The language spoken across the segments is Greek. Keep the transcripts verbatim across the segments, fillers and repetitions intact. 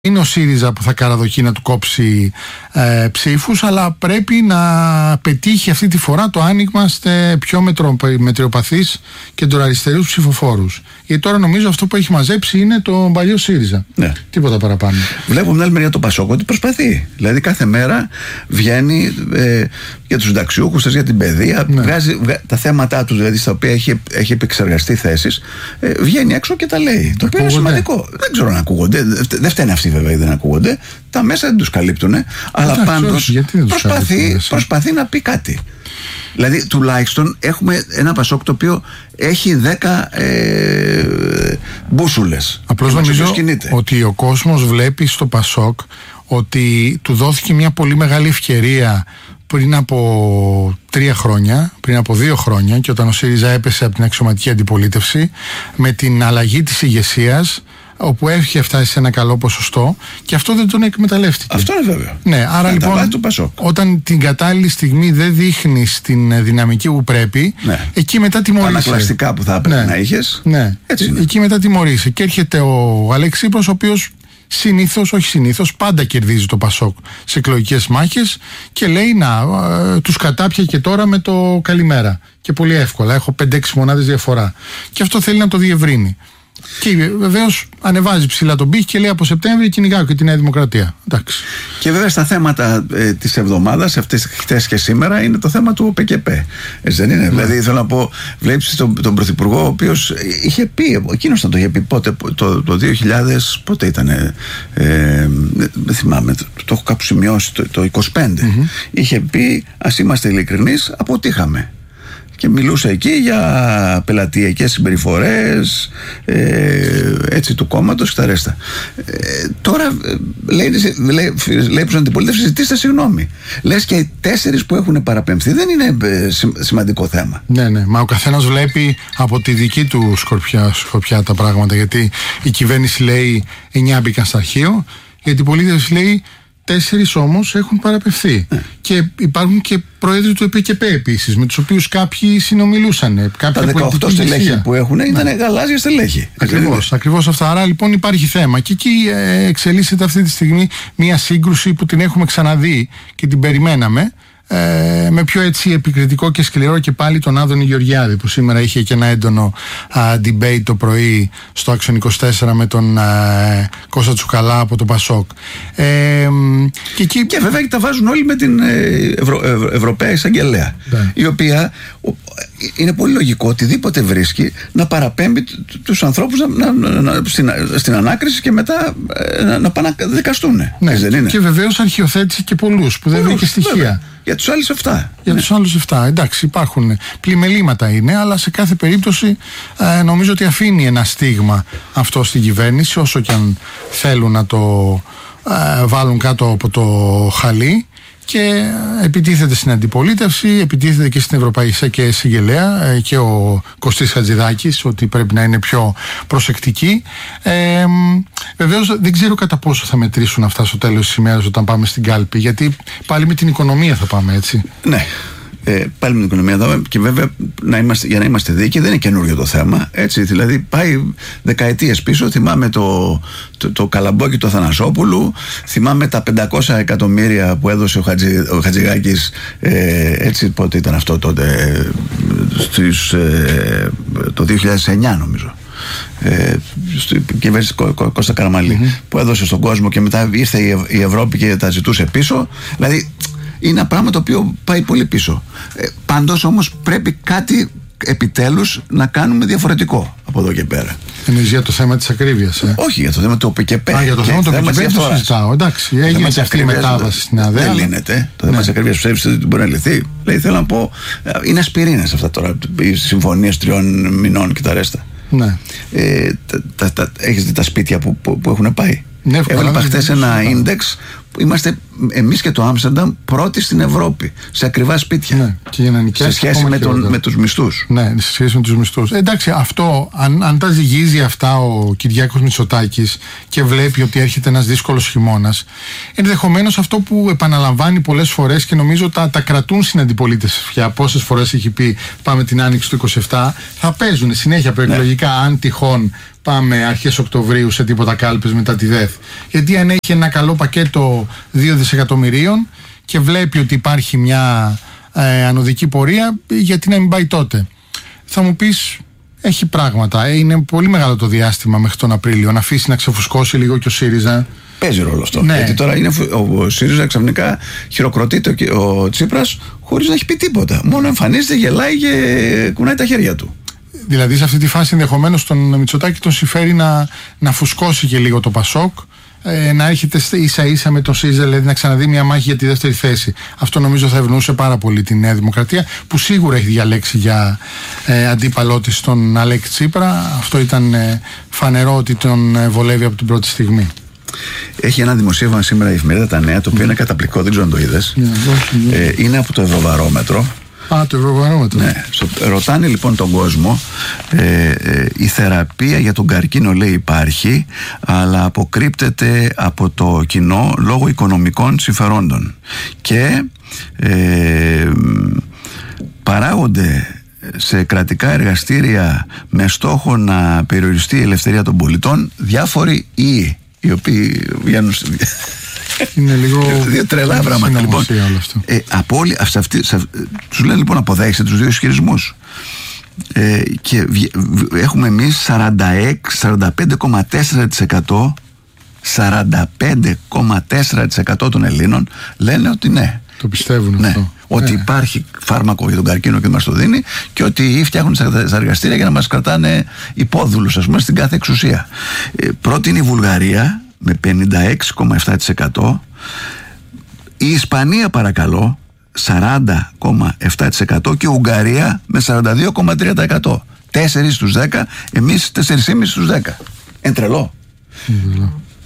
Είναι ο ΣΥΡΙΖΑ που θα καραδοκεί να του κόψει ε, ψήφους, αλλά πρέπει να πετύχει αυτή τη φορά το άνοιγμα σε πιο μετρο, μετριοπαθείς κεντροαριστερούς ψηφοφόρους. Γιατί τώρα νομίζω αυτό που έχει μαζέψει είναι το παλιό ΣΥΡΙΖΑ. Ναι. Τίποτα παραπάνω. Βλέπουμε την άλλη μεριά το Πασόκ ότι προσπαθεί. Δηλαδή κάθε μέρα βγαίνει ε, για τους συνταξιούχους, για την παιδεία, ναι. βγάζει βγα, τα θέματα του, δηλαδή στα οποία έχει, έχει επεξεργαστεί θέσεις, ε, βγαίνει έξω και τα λέει. Το οποίο είναι σημαντικό. Δεν ξέρω αν ακούγονται. Δεν φταίνει αυτοί βέβαια, δεν ακούγονται. Τα μέσα δεν τους καλύπτουν. Αλλά πάντως προσπαθεί, προσπαθεί να πει κάτι. Δηλαδή τουλάχιστον έχουμε ένα Πασόκ το οποίο έχει δέκα ε, μπούσουλες. Απλώς νομίζω ότι ο κόσμος βλέπει στο Πασόκ ότι του δόθηκε μια πολύ μεγάλη ευκαιρία πριν από τρία χρόνια, πριν από δύο χρόνια, και όταν ο ΣΥΡΙΖΑ έπεσε από την αξιωματική αντιπολίτευση, με την αλλαγή της ηγεσίας, όπου έχει φτάσει σε ένα καλό ποσοστό, και αυτό δεν τον εκμεταλλεύτηκε. Αυτό είναι βέβαιο. Ναι, άρα να λοιπόν, όταν την κατάλληλη στιγμή δεν δείχνεις την δυναμική που πρέπει, ναι. εκεί μετά τιμωρείσαι. Τα ανακλαστικά που θα έπρεπε ναι. να είχες. Ναι, έτσι είναι. Εκεί μετά τιμωρείσαι. Και έρχεται ο Αλέξης Τσίπρας, ο οποίος συνήθως, όχι συνήθως, πάντα κερδίζει το Πασόκ σε εκλογικές μάχες και λέει να, ε, τους κατάπια και τώρα με το καλημέρα. Και πολύ εύκολα. Έχω πέντε έξι μονάδες διαφορά. Και αυτό θέλει να το διευρύνει. Και βεβαίως ανεβάζει ψηλά τον πύχη και λέει από Σεπτέμβρη κυνηγάω και τη Νέα Δημοκρατία. Εντάξει. Και βέβαια στα θέματα ε, της εβδομάδας, αυτές χτες και σήμερα, είναι το θέμα του ΟΠΕΚΕΠΕ. Έτσι δεν είναι? Ναι. Δηλαδή θέλω να πω, βλέπεις τον, τον Πρωθυπουργό, ο οποίος είχε πει, εκείνος θα το είχε πει πότε, το, το δύο χιλιάδες, πότε ήταν, ε, ε, δεν θυμάμαι, το, το έχω κάπου σημειώσει, το, το είκοσι πέντε. Mm-hmm. Είχε πει, ας είμαστε ειλικρινείς, αποτύχαμε. Και μιλούσε εκεί για πελατειακές συμπεριφορές, ε, έτσι, του κόμματος και τα ρέστα. Ε, τώρα λέει, λέει, λέει προς την αντιπολίτευση, ζητήστε συγγνώμη. Λες και οι τέσσερις που έχουν παραπεμφθεί δεν είναι ε, σημαντικό θέμα. Ναι, ναι, μα ο καθένας βλέπει από τη δική του σκορπιά, σκορπιά τα πράγματα. Γιατί η κυβέρνηση λέει εννιά μπήκαν στα αρχείο, η αντιπολίτευση λέει τέσσερις όμως έχουν παραπευθεί. Ναι. Και υπάρχουν και πρόεδροι του ΕΠΚΕΠΕ επίσης, με τους οποίους κάποιοι συνομιλούσαν. Τα δεκαοκτώ στελέχη που έχουν ήταν ναι. γαλάζια στελέχη. Ακριβώς, ακριβώς αυτά. Άρα λοιπόν υπάρχει θέμα. Και εκεί ε, εξελίσσεται αυτή τη στιγμή μια σύγκρουση που την έχουμε ξαναδεί και την περιμέναμε. Ε, με πιο έτσι επικριτικό και σκληρό και πάλι τον Άδωνη Γεωργιάδη, που σήμερα είχε και ένα έντονο α, debate το πρωί στο Action είκοσι τέσσερα με τον α, Κώστα Τσουκαλά από το Πασόκ. Ε, και, εκεί... και βέβαια τα βάζουν όλοι με την Ευρω... Ευρω... Ευρωπαία Εισαγγελέα, yeah. η οποία είναι πολύ λογικό οτιδήποτε βρίσκει να παραπέμπει τους ανθρώπους να, να, να, στην, στην ανάκριση και μετά να, να πάνε να δικαστούν. Ναι, δεν είναι? Και βεβαίως αρχιοθέτησε και πολλούς που δεν βρήκε στοιχεία. Βέβαια. Για τους άλλους εφτά. Για ναι. τους άλλους εφτά. Εντάξει, υπάρχουν πλημελήματα είναι, αλλά σε κάθε περίπτωση ε, νομίζω ότι αφήνει ένα στίγμα αυτό στην κυβέρνηση, όσο και αν θέλουν να το ε, βάλουν κάτω από το χαλί. Και επιτίθεται στην αντιπολίτευση, επιτίθεται και στην Ευρωπαϊκή Εισαγγελέα και ο Κωστής Χατζηδάκης ότι πρέπει να είναι πιο προσεκτικοί. Ε, βεβαίως δεν ξέρω κατά πόσο θα μετρήσουν αυτά στο τέλος της ημέρας όταν πάμε στην κάλπη, γιατί πάλι με την οικονομία θα πάμε, έτσι. Ναι. Ε, πάλι με την οικονομία εδώ, και βέβαια να είμαστε, για να είμαστε δίκαιοι, δεν είναι καινούριο το θέμα, έτσι, δηλαδή πάει δεκαετίες πίσω. Θυμάμαι το, το, το καλαμπόκι του Αθανασόπουλου, θυμάμαι τα πεντακόσια εκατομμύρια που έδωσε ο, Χατζη, ο Χατζηγάκης, ε, έτσι, πότε ήταν αυτό τότε, στις, ε, το δύο χιλιάδες εννιά νομίζω, ε, στην κυβέρνηση Κω, Κω, Κώστα Καραμανλή, mm-hmm. που έδωσε στον κόσμο και μετά ήρθε η, η Ευρώπη και τα ζητούσε πίσω. Δηλαδή είναι ένα πράγμα το οποίο πάει πολύ πίσω. Ε, πάντως όμως πρέπει κάτι επιτέλους να κάνουμε διαφορετικό από εδώ και πέρα. Εννοείς για το θέμα της ακρίβειας, ε? Όχι, για το θέμα του ΟΠΕΚΕΠΕ. Α, για το θέμα του ΟΠΕΚΕΠΕ το συζητάω. Εντάξει, έγινε και αυτή η μετάβαση στην ΑΔΕ. Δεν λύνεται. Το θέμα της ακρίβειας που ξέρεις ότι μπορεί να λυθεί. Δηλαδή θέλω να πω, είναι ασπιρίνες αυτά τώρα, οι συμφωνίες τριών μηνών και τα ρέστα. Ναι. Ε, τα, τα, τα, έχεις δει τα σπίτια που, που, που έχουν πάει? Ναι, έβλεπα χτες ένα ίνδεξ είμαστε εμείς και το Άμστερνταμ πρώτοι στην Ευρώπη σε ακριβά σπίτια. Ναι, και για να νοικιάσει, σε σχέση με, τον, με τους μισθούς. Ναι, σε σχέση με τους μισθούς. Εντάξει, αυτό, αν, αν τα ζυγίζει αυτά ο Κυριάκος Μητσοτάκης και βλέπει ότι έρχεται ένας δύσκολος χειμώνας, ενδεχομένως αυτό που επαναλαμβάνει πολλές φορές και νομίζω τα, τα κρατούν στην αντιπολίτευση πια, πόσες φορές έχει πει πάμε την άνοιξη του είκοσι επτά, θα παίζουν συνέχεια προεκλογικά, ναι. Αν τυχόν πάμε αρχές Οκτωβρίου σε τίποτα κάλπες μετά τη ΔΕΘ. Γιατί αν έχει ένα καλό πακέτο δύο δισεκατομμυρίων και βλέπει ότι υπάρχει μια ε, ανωδική πορεία, γιατί να μην πάει τότε? Θα μου πεις, έχει πράγματα. Ε, είναι πολύ μεγάλο το διάστημα μέχρι τον Απρίλιο. Να αφήσει να ξεφουσκώσει λίγο και ο ΣΥΡΙΖΑ. Παίζει ρόλο αυτό. Ναι. Γιατί τώρα είναι, ο ΣΥΡΙΖΑ ξαφνικά χειροκροτείται ο, ο Τσίπρας χωρίς να έχει πει τίποτα. Μόνο εμφανίζεται, γελάει και κουνάει τα χέρια του. Δηλαδή σε αυτή τη φάση ενδεχομένως τον Μητσοτάκη τον συμφέρει να, να φουσκώσει και λίγο το Πασόκ, ε, να έρχεται ίσα ίσα με τον ΣΥΡΙΖΑ, δηλαδή να ξαναδεί μια μάχη για τη δεύτερη θέση. Αυτό νομίζω θα ευνοούσε πάρα πολύ τη Νέα Δημοκρατία, που σίγουρα έχει διαλέξει για ε, αντίπαλό της τον Αλέξη Τσίπρα. Αυτό ήταν ε, φανερό ότι τον ε, βολεύει από την πρώτη στιγμή. Έχει ένα δημοσίευμα σήμερα η εφημερίδα Τα Νέα, το οποίο mm. είναι καταπληκτικό, δεν ξέρω αν το είδες. Yeah, yeah. Ε, είναι από το Ευρωβαρόμετρο. Α, το Ευρωβαρόμετρο. Ναι. Ρωτάνε λοιπόν τον κόσμο, ε, ε, η θεραπεία για τον καρκίνο, λέει, υπάρχει, αλλά αποκρύπτεται από το κοινό λόγω οικονομικών συμφερόντων. Και ε, παράγονται σε κρατικά εργαστήρια με στόχο να περιοριστεί η ελευθερία των πολιτών διάφοροι ή οι οποίοι βγαίνουν. Είναι λίγο δύο τρελά πράγματα λοιπόν. Ε, από όλοι, σε αυτή, σε, τους λένε λοιπόν αποδέχεσαι τους δύο ισχυρισμούς. Ε, και βι, βι, έχουμε εμείς σαράντα έξι, σαράντα πέντε κόμμα τέσσερα τοις εκατό σαράντα πέντε κόμμα τέσσερα τοις εκατό των Ελλήνων λένε ότι ναι. Το πιστεύουν, ναι, αυτό. Ότι ναι. υπάρχει φάρμακο για τον καρκίνο και μας το δίνει, και ότι φτιάχνουν στα εργαστήρια για να μας κρατάνε υπόδουλους, ας πούμε, στην κάθε εξουσία. Ε, πρώτη είναι η Βουλγαρία με πενήντα έξι κόμμα επτά τοις εκατό, η Ισπανία, παρακαλώ, σαράντα κόμμα επτά τοις εκατό, και η Ουγγαρία με σαράντα δύο κόμμα τρία τοις εκατό. τέσσερα στους δέκα, εμείς τέσσερα κόμμα πέντε στους δέκα. Εν τρελό. Mm.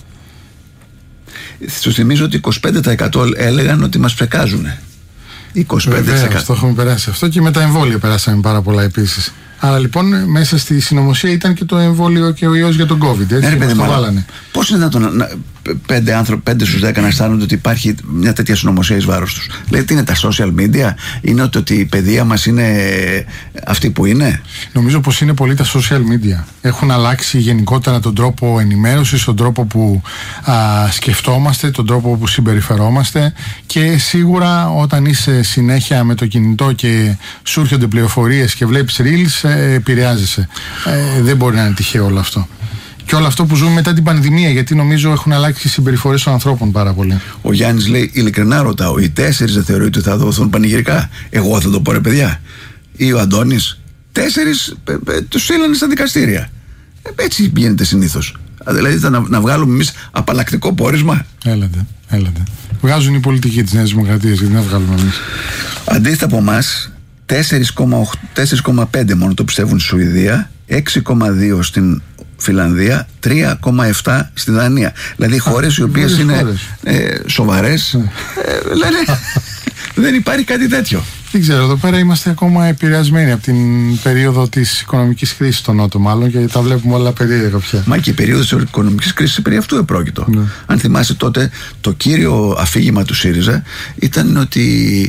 Σου θυμίζω ότι είκοσι πέντε τοις εκατό έλεγαν ότι μας ψεκάζουν. είκοσι πέντε τοις εκατό. Βεβαίως, το έχουμε περάσει αυτό, και με τα εμβόλια περάσαμε πάρα πολλά επίσης. Άρα λοιπόν μέσα στη συνωμοσία ήταν και το εμβόλιο και ο ιός για τον COVID. Έτσι, ναι, παιδί, το βάλανε. Πώς είναι δυνατόν να, πέντε άνθρωποι, πέντε στους δέκα να αισθάνονται ότι υπάρχει μια τέτοια συνωμοσία εις βάρος τους? Δηλαδή τι είναι τα social media? Είναι ότι, ότι η παιδεία μας είναι αυτή που είναι? Νομίζω πως είναι πολύ τα social media. Έχουν αλλάξει γενικότερα τον τρόπο ενημέρωσης, τον τρόπο που α, σκεφτόμαστε, τον τρόπο που συμπεριφερόμαστε, και σίγουρα όταν είσαι συνέχεια με το κινητό και σου έρχονται πληροφορίες και βλέπεις reels, ε, επηρεάζεσαι. Ε, δεν μπορεί να είναι τυχαίο όλο αυτό. Και όλο αυτό που ζούμε μετά την πανδημία, γιατί νομίζω έχουν αλλάξει οι συμπεριφορές των ανθρώπων πάρα πολύ. Ο Γιάννης λέει, ειλικρινά ρωτάω, οι τέσσερις δεν θεωρείτε ότι θα δοθούν πανηγυρικά? Εγώ θα το πω, ρε παιδιά. Ή ο Αντώνης? Τέσσερις τους στείλανε στα δικαστήρια. Ε, έτσι γίνεται συνήθως. Δηλαδή θα να, να βγάλουμε εμείς απαλλακτικό πόρισμα? Έλατε, έλατε. Βγάζουν οι πολιτικοί της Νέας Δημοκρατίας, γιατί να βγάλουμε εμείς. Αντίθετα από εμάς, τέσσερα κόμμα πέντε μόνο το πιστεύουν στη Σουηδία, έξι κόμμα δύο στην Φιλανδία, τρία κόμμα επτά στη Δανία. Δηλαδή χώρες οι οποίες είναι ε, σοβαρές, ε, λένε δεν υπάρχει κάτι τέτοιο. Δεν ξέρω, εδώ πέρα είμαστε ακόμα επηρεασμένοι από την περίοδο της οικονομικής κρίσης στο Νότο, μάλλον, και τα βλέπουμε όλα περίεργα πια. Μα και η περίοδος της οικονομικής κρίσης περί αυτού επρόκειτο. Ναι. Αν θυμάσαι, τότε το κύριο αφήγημα του ΣΥΡΙΖΑ ήταν ότι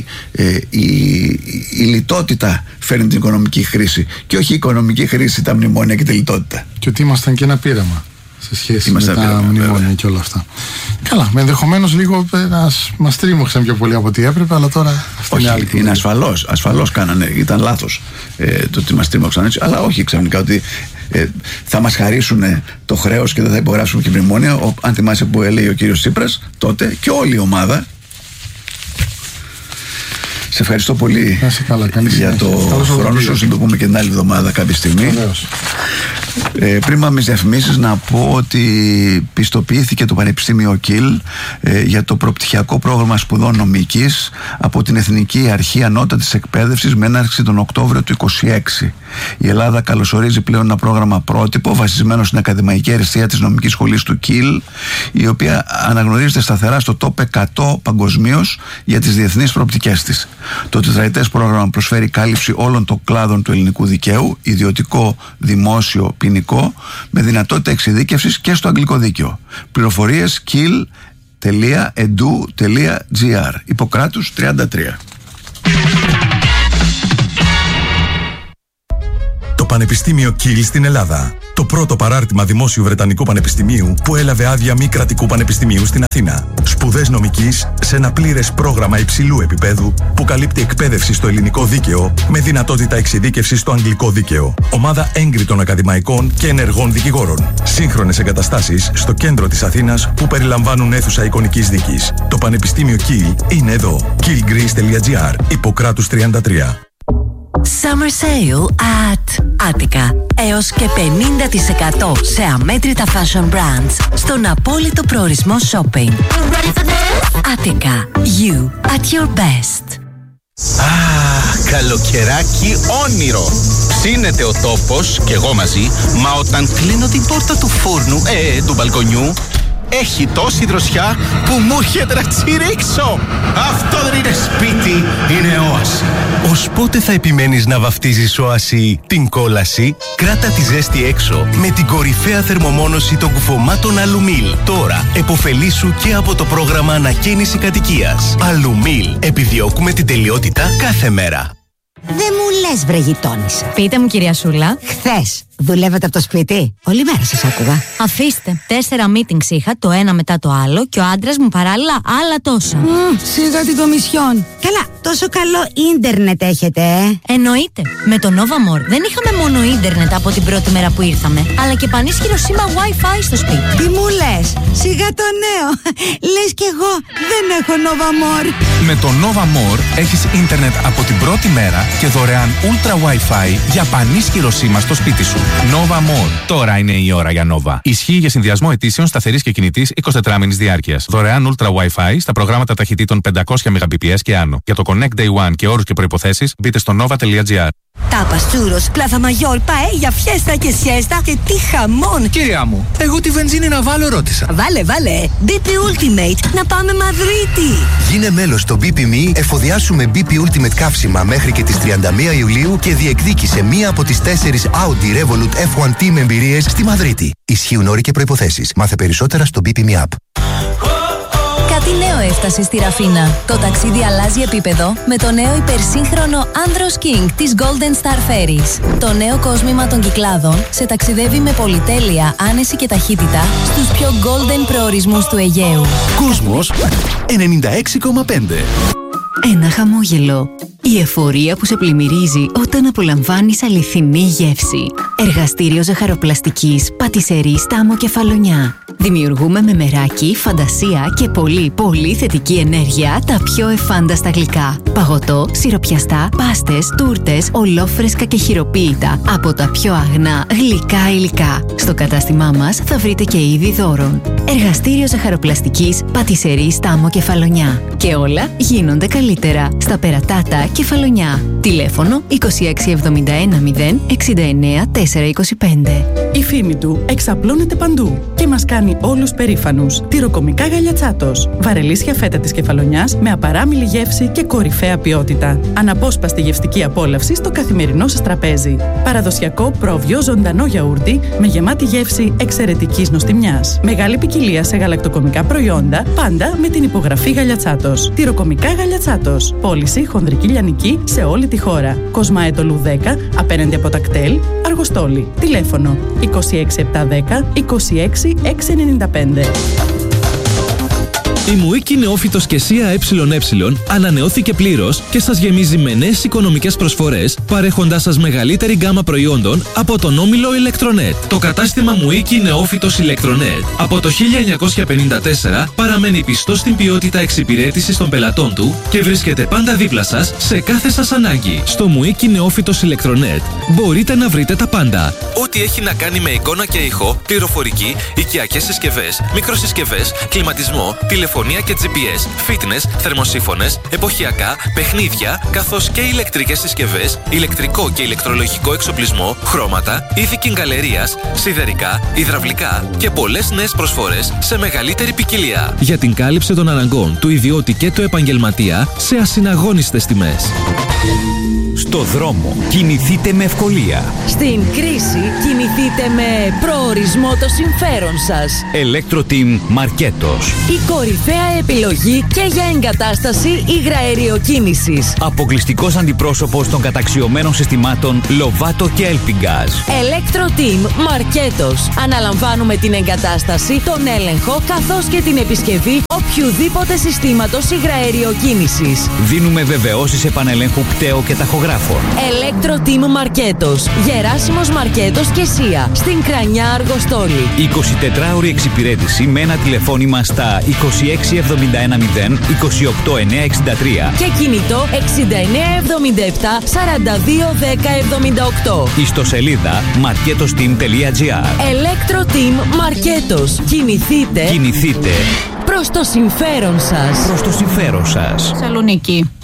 ε, η, η λιτότητα φέρνει την οικονομική χρήση, και όχι η οικονομική χρήση τα μνημόνια και τη λιτότητα. Και ότι ήμασταν και ένα πείραμα σε σχέση Είμαστε με τα πείραμα, μνημόνια, βέβαια, και όλα αυτά. Καλά, ενδεχομένως λίγο μας τρίμωξαν πιο πολύ από ό,τι έπρεπε, αλλά τώρα αυτή είναι άλλη. Είναι ασφαλώς, ασφαλώς κάνανε, ήταν λάθος ε, το ότι μας τρίμωξαν έτσι, αλλά όχι ξαφνικά ότι ε, θα μας χαρίσουν το χρέος και δεν θα υπογράψουμε και μνημόνια. Ο, αν θυμάσαι που έλεγε ο κύριος Τσίπρας τότε, και όλη η ομάδα. Σε ευχαριστώ πολύ καλά, για το χρόνο σου. Θα το πούμε και την άλλη εβδομάδα κάποια στιγμή. Βεβαίως. Ε, πριν πάμε στις διαφημίσεις, να πω ότι πιστοποιήθηκε το Πανεπιστήμιο Κιλ ε, για το προπτυχιακό πρόγραμμα σπουδών νομικής από την Εθνική Αρχή Ανώτατης Εκπαίδευσης με έναρξη τον Οκτώβριο του είκοσι έξι. Η Ελλάδα καλωσορίζει πλέον ένα πρόγραμμα πρότυπο βασισμένο στην ακαδημαϊκή αριστεία της νομικής σχολής του Κιλ, η οποία αναγνωρίζεται σταθερά στο top εκατό παγκοσμίως για τις διεθνείς προοπτικές της. Το τετραετές πρόγραμμα προσφέρει κάλυψη όλων των κλάδων του ελληνικού δικαίου, ιδιωτικό, δημόσιο, ποινικό, με δυνατότητα εξειδίκευσης και στο αγγλικό δίκαιο. Πληροφορίες κιλ τελεία εντου τελεία τζι άρ. Ιπποκράτους τριάντα τρία. Το Πανεπιστήμιο Κιλ στην Ελλάδα. Το πρώτο παράρτημα δημόσιου Βρετανικού Πανεπιστημίου που έλαβε άδεια μη κρατικού πανεπιστημίου στην Αθήνα. Σπουδές νομικής σε ένα πλήρες πρόγραμμα υψηλού επίπεδου που καλύπτει εκπαίδευση στο ελληνικό δίκαιο με δυνατότητα εξειδίκευσης στο αγγλικό δίκαιο. Ομάδα έγκριτων ακαδημαϊκών και ενεργών δικηγόρων. Σύγχρονες εγκαταστάσεις στο κέντρο της Αθήνας που περιλαμβάνουν αίθουσα εικονικής δίκης. Το Πανεπιστήμιο Κιλ είναι εδώ. κιλ γκρις τελεία τζι άρ. Ιπποκράτους τριάντα τρία. Summer Sale at Attica. Έως και πενήντα τοις εκατό σε αμέτρητα fashion brands στον απόλυτο προορισμό shopping. Attica. You at your best. Ah, καλοκαιράκι όνειρο. Ψήνεται ο τόπος και εγώ μαζί, μα όταν κλείνω την πόρτα του φούρνου, ε, του μπαλκονιού, έχει τόση δροσιά που μου έρχεται να τσιρίξω. Αυτό δεν είναι σπίτι, είναι όαση. Ως πότε θα επιμένεις να βαφτίζεις όαση την κόλαση? Κράτα τη ζέστη έξω με την κορυφαία θερμομόνωση των κουφωμάτων Αλουμίλ. Τώρα εποφελήσου και από το πρόγραμμα ανακαίνιση κατοικίας. Αλουμίλ. Επιδιώκουμε την τελειότητα κάθε μέρα. Δεν μου λες, βρε γειτόνισσα. Πείτε μου, κυρία Σούλα. Χθες δουλεύατε από το σπίτι? Όλη μέρα σας άκουγα. Αφήστε. Τέσσερα meetings είχα, το ένα μετά το άλλο, και ο άντρας μου παράλληλα άλλα τόσα. Mm, σιγά την κομισιόν. Καλά, τόσο καλό ίντερνετ έχετε, ε? Εννοείται. Με το Nova More δεν είχαμε μόνο ίντερνετ από την πρώτη μέρα που ήρθαμε, αλλά και πανίσχυρο σήμα Wi-Fi στο σπίτι. Τι μου λες? Σιγά το νέο. Λες κι εγώ δεν έχω Nova More. Με το Nova More έχεις ίντερνετ από την πρώτη μέρα και δωρεάν Ultra Wi-Fi για πανίσχυρο σήμα στο σπίτι σου. Nova More. Τώρα είναι η ώρα για Nova. Ισχύει για συνδυασμό ετήσεων σταθερής και κινητής εικοσιτετράμηνης διάρκειας. Δωρεάν Ultra Wi-Fi στα προγράμματα ταχυτήτων πεντακόσια μεγαμπιπιες και άνω. Για το Connect Day One και όρους και προϋποθέσεις μπείτε στο nova τελεία τζι άρ. Τάπας, τσούρος, πλάθα μαγιόρ, παέ, φιέστα και σιέστα και τι χαμόν! Κυρία μου, εγώ τη βενζίνη να βάλω ρώτησα. Βάλε, βάλε! μπι πι Ultimate, να πάμε Μαδρίτη! Γίνε μέλος στο μπι πι εμ ι, εφοδιάσου με μπι πι Ultimate καύσιμα μέχρι και τις τριάντα μία Ιουλίου και διεκδίκησε μία από τις τέσσερις Audi Revolut εφ ουάν τι με εμπειρίες στη Μαδρίτη. Ισχύουν όροι και προϋποθέσεις. Μάθε περισσότερα στο μπι πι εμ ι App. Κάτι νέο έφτασε στη Ραφίνα. Το ταξίδι αλλάζει επίπεδο με το νέο υπερσύγχρονο Andros King της Golden Star Ferries. Το νέο κόσμημα των Κυκλάδων σε ταξιδεύει με πολυτέλεια, άνεση και ταχύτητα στους πιο golden προορισμούς του Αιγαίου. Κόσμος ενενήντα έξι κόμμα πέντε. Ένα χαμόγελο. Η εφορία που σε πλημμυρίζει όταν απολαμβάνεις αληθινή γεύση. Εργαστήριο ζαχαροπλαστικής, πατισερή Στάμο Κεφαλονιά. Δημιουργούμε με μεράκι, φαντασία και πολύ πολύ θετική ενέργεια τα πιο εφάνταστα γλυκά. Παγωτό, σιροπιαστά, πάστες, τούρτες, ολόφρεσκα και χειροποίητα από τα πιο αγνά γλυκά υλικά. Στο κατάστημά μας θα βρείτε και είδη δώρων. Εργαστήριο ζαχαροπλαστικής, πατισερή Στάμο Κεφαλονιά. Και όλα γίνονται καλύτερα στα Περατάτα Κεφαλονιά. Τηλέφωνο είκοσι έξι εβδομήντα ένα μηδέν εξήντα εννέα τετρακόσια είκοσι πέντε. Η φήμη του εξαπλώνεται παντού και μας κάνει όλους περήφανους. Τυροκομικά Γαλιατσάτος. Βαρελίσια φέτα της Κεφαλονιάς με απαράμιλη γεύση και κορυφαία ποιότητα. Αναπόσπαστη γευστική απόλαυση στο καθημερινό σας τραπέζι. Παραδοσιακό πρόβιο ζωντανό γιαούρτι με γεμάτη γεύση εξαιρετικής νοστιμιάς. Μεγάλη ποικιλία σε γαλακτοκομικά προϊόντα, πάντα με την υπογραφή Γαλιατσάτος. Τυροκομικά Γαλιατσάτος. Πώληση χονδρική λιανική σε όλη τη χώρα. Κοσμάετολου δέκα, απέναντι από τα κτέλ, Αργοστόλη. Τηλέφωνο είκοσι έξι επτακόσια δέκα είκοσι έξι εξακόσια ενενήντα πέντε. Η Μουίκη Νεόφυτος και Σία ΕΕ ανανεώθηκε πλήρως και σας γεμίζει με νέες οικονομικές προσφορές, παρέχοντάς σας μεγαλύτερη γκάμα προϊόντων από τον όμιλο Electronet. Το κατάστημα Μουίκη Νεόφυτος Electronet από το χίλια εννιακόσια πενήντα τέσσερα παραμένει πιστό στην ποιότητα εξυπηρέτησης των πελατών του και βρίσκεται πάντα δίπλα σας σε κάθε σας ανάγκη. Στο Μουίκη Νεόφυτος Electronet μπορείτε να βρείτε τα πάντα. Ό,τι έχει να κάνει με εικόνα και ήχο, πληροφορική, οικιακές συσκευές, μικροσυσκευές, κλιματισμό, τηλεφωνία και τζι πι ες, fitness, θερμοσύφωνες, εποχιακά, παιχνίδια, καθώς και ηλεκτρικές συσκευές, ηλεκτρικό και ηλεκτρολογικό εξοπλισμό, χρώματα, είδη κιγκαλερίας, σιδερικά, υδραυλικά και πολλές νέες προσφορές σε μεγαλύτερη ποικιλία. Για την κάλυψη των αναγκών του ιδιώτη και του επαγγελματία σε ασυναγώνιστες τιμές. Στο δρόμο κινηθείτε με ευκολία. Στην κρίση κινηθείτε με προορισμό το συμφέρον σας. Electro-Team Μαρκέτος. Η κορυφαία επιλογή και για εγκατάσταση υγραεριοκίνησης. Αποκλειστικός αντιπρόσωπος των καταξιωμένων συστημάτων Lovato και Elpingaz. Electro-Team Μαρκέτος. Αναλαμβάνουμε την εγκατάσταση, τον έλεγχο καθώς και την επισκευή οποιουδήποτε συστήματος υγραεριοκίνησης. Δίνουμε βεβαιώσεις επανελέγχου πτέο και ταχογράφων. Electro-Team Μαρκέτος. Γεράσιμος Μαρκέτος και Σία. Στην Κρανιά Αργοστόλη. εικοσιτετράωρη εξυπηρέτηση με ένα τηλεφώνημα στα είκοσι έξι εβδομήντα ένα μηδέν είκοσι οκτώ εννιακόσια εξήντα τρία και κινητό εξήντα εννέα εβδομήντα επτά σαράντα δύο δέκα εβδομήντα οκτώ. Ιστοσελίδα marketosteam τελεία gr. Electro-Team Μαρκέτος. Κινηθείτε. Κινηθείτε προς το συμφέρον σας. Προς το συμφέρον σας. Σαλονίκη.